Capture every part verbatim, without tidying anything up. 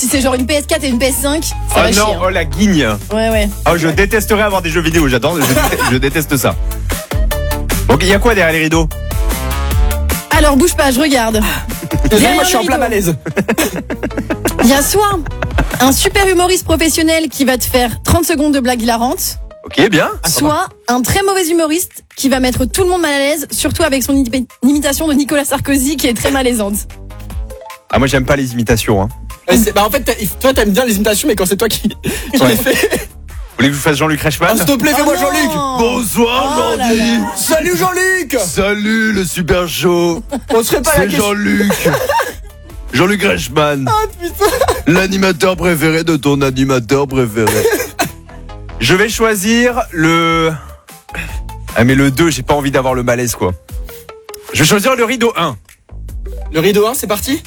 Si c'est genre une P S quatre et une P S cinq, ça Oh va non, chier. hein. oh la guigne. Ouais, ouais. Oh, je détesterais avoir des jeux vidéo, j'adore, je, déteste, je déteste ça. Donc il y a quoi derrière les rideaux? Alors bouge pas, je regarde. Désolé, moi je suis en le plein rideau. malaise. Il y a soit un super humoriste professionnel qui va te faire trente secondes de blagues hilarantes, Ok, bien. soit un très mauvais humoriste qui va mettre tout le monde mal à l'aise, surtout avec son imi- imitation de Nicolas Sarkozy qui est très malaisante. Ah, moi j'aime pas les imitations. Hein. Ouais, c'est- bah en fait, t'as- toi t'aimes bien les imitations, mais quand c'est toi qui, qui Ouais. les fais. Vous voulez que je vous fasse Jean-Luc Reichmann? Ah, s'il te plaît, fais-moi Oh non. Jean-Luc. Bonsoir Oh là Jordi. là. Salut Jean-Luc. Salut le super show. On serait pas la C'est question. Jean-Luc. Jean-Luc Reichmann. Ah putain. L'animateur préféré de ton animateur préféré. Je vais choisir le... Ah mais le deux, j'ai pas envie d'avoir le malaise quoi. Je vais choisir le rideau un. Le rideau un, c'est parti.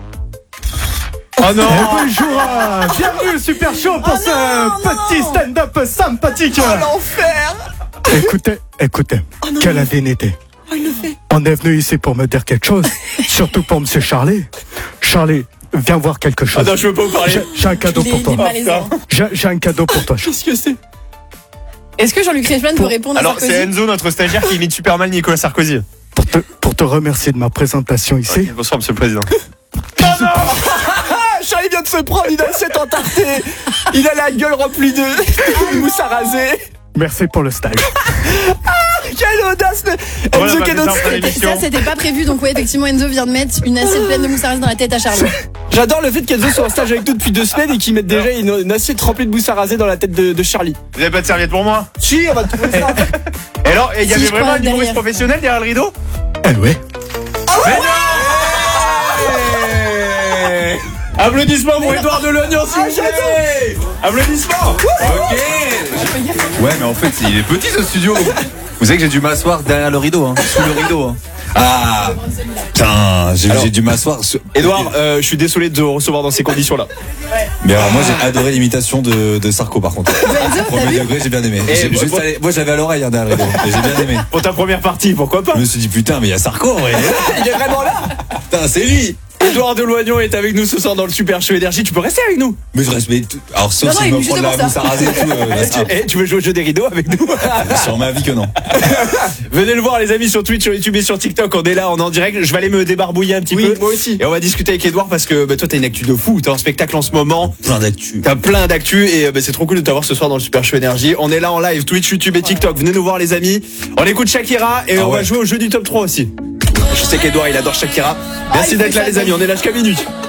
Oh non. Bonjour, euh, bienvenue au Super Show pour Oh ce non, petit non. stand-up sympathique. Oh l'enfer. Écoutez, écoutez, non, quelle non. indignité. Oh il le fait. On est venu ici pour me dire quelque chose, surtout pour Monsieur Charlie. Charlie, viens voir quelque chose. Ah non, je veux pas vous parler. J'ai j'ai un cadeau Il est, pour il toi. est malaisant. J'ai j'ai un cadeau pour toi. Charlie. Qu'est-ce que c'est? Est-ce que Jean-Luc Reichmann peut répondre à Alors Sarkozy? c'est Enzo, notre stagiaire, qui imite super mal Nicolas Sarkozy. Pour te, pour te remercier de ma présentation ici. Ok, bonsoir Monsieur le Président. Ah, Charlie vient de se prendre une assiette entartée. Il a la gueule remplie de de mousse à raser. Merci pour le style. Quelle audace. Voilà, Enzo bah, qui est mais notre- ça, on fera l'émission. Ça, c'était pas prévu, donc ouais, effectivement, Enzo vient de mettre une assiette pleine de mousse à raser dans la tête à Charlie. J'adore le fait qu'Enzo soit en stage avec nous depuis deux semaines et qu'il mette déjà une, une assiette remplie de mousse à raser dans la tête de, de Charlie. Vous avez pas de serviette pour moi? Si, on va te trouver ça. Et alors, il y Si, avait je vraiment crois, un humoriste derrière. professionnel derrière le rideau? Eh oui. Mais non. Applaudissements pour Édouard Delognan, s'il vous plaît. Applaudissements. Ok. Ouais, mais en fait, il est petit ce studio. Vous savez que j'ai dû m'asseoir derrière le rideau, hein, sous le rideau. Hein. Ah, putain, j'ai Alors- j'ai dû m'asseoir. sur- Edouard, euh, je suis désolé de te recevoir dans ces conditions-là. Mais alors, moi, j'ai adoré l'imitation de, de Sarko, par contre. Enzo, t'as Premier vu? degré, j'ai bien aimé. Et J'ai- moi- juste allé- moi, j'avais à l'oreille hein, derrière le rideau, et j'ai bien aimé. Pour ta première partie, pourquoi pas? Je me suis dit, putain, mais il y a Sarko, ouais. Il est vraiment là. Putain, c'est lui. Edouard Delognan est avec nous ce soir dans le Super Show Énergie. Tu peux rester avec nous? Mais je reste, mais tout- alors, sauf Non, non, si il je me est prends de justement la mousse ça. à raser et tout, euh, là, Eh, tu, eh, tu veux jouer au jeu des rideaux avec nous? ah, sur ma vie que non. Venez le voir les amis sur Twitch, sur YouTube et sur TikTok. On est là, on est en direct. Je vais aller me débarbouiller un petit Oui, peu. moi aussi. Et on va discuter avec Edouard parce que bah, toi t'as une actu de fou. T'as un spectacle en ce moment. Plein d'actu. T'as plein d'actu et euh, bah, c'est trop cool de t'avoir ce soir dans le Super Show Énergie. On est là en live, Twitch, YouTube et TikTok. Venez nous voir les amis. On écoute Shakira et Ah on va ouais. jouer au jeu du top trois aussi. Je sais qu'Edouard il adore Shakira. Merci Ah, il d'être faut là les ça, amis, on est là jusqu'à minuit.